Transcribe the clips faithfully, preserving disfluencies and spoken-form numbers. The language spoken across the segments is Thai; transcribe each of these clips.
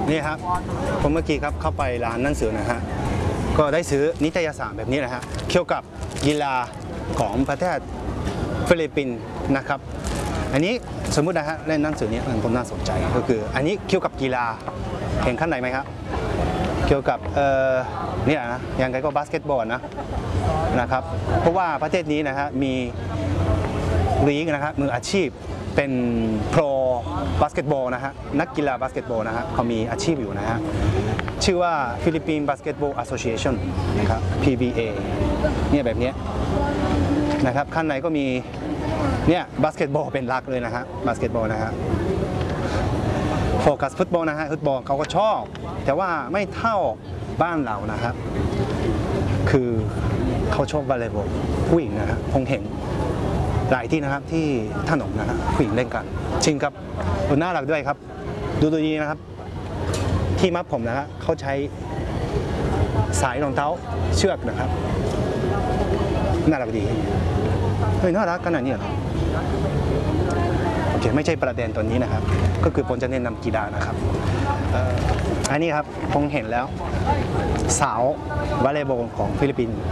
นี่ครับผมเมื่อกี้ครับเข้าไปร้านหนังสือนะฮะก็ได้ซื้อนิตยสารแบบนี้นะฮะเกี่ยวกับกีฬาของประเทศฟิลิปปินส์นะครับอันนี้สมมุตินะฮะเล่นหนังสือนี้มันผมน่าสนใจก็คืออันนี้เกี่ยวกับกีฬาเห็นข้างในไหมครับเกี่ยวกับเอ่อเนี่ยนะอย่างไรก็บาสเกตบอลนะนะครับเพราะว่าประเทศนี้นะฮะมีลีกนะครับมืออาชีพเป็นโปรบาสเกตบอลนะฮะนักกีฬาบาสเกตบอลนะฮะเขามีอาชีพอยู่นะฮะชื่อว่าฟิลิปปินส์บาสเกตบอลแอสโซเชชันนะครับ พี บี เอ เนี่ยแบบนี้นะครับข้างในก็มีเนี่ยบาสเกตบอลเป็นหลักเลยนะฮะบาสเกตบอลนะฮะโฟกัสฟุตบอลนะฮะฟุตบอลเขาก็ชอบแต่ว่าไม่เท่าบ้านเรานะครับคือเขาชอบวอลเลย์บอลผู้หญิงนะฮะคงเห็นหลายที่นะครับที่ถนนนะฮะผู้หญิงเล่นกันจริงครับดูน่ารักด้วยครับดูตัวนี้นะครับที่มัดผมนะฮะเขาใช้สายรองเท้าเชือกนะครับน่ารักดีเฮ้ยน่ารักขนาดนี้เหรอโอเคไม่ใช่ประเด็นตัวนี้นะครับก็คือผมจะแนะนำกีฬานะครับอันนี้ครับผมเห็นแล้วสาววอลเลย์บอลของฟิลิปปินส์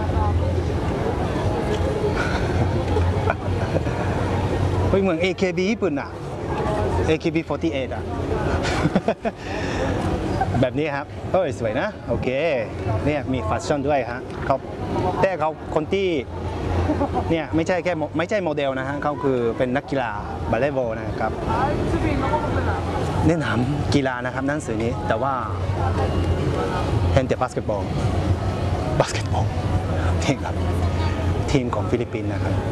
เฮ้ยเหมือน เอ เค บี ญี่ปุ่นอ่ะ เอ เค บี สี่สิบแปด อ่ะ แบบนี้ครับเอ้ยสวยนะโอเคเนี่ยมีแฟชั่นด้วยฮะเขาแต่เขาคนที่เนี่ยไม่ใช่แค่ไม่ใช่โมเดลนะฮะเขาคือเป็นนักกีฬาบาเลย์บอลนะครับแนะนำกีฬานะครับหนังสือนี้แต่ว่าเห็นแต่บาสเกตบอลบาสเกตบอลทีมครับทีมของฟิลิปปินส์นะครับ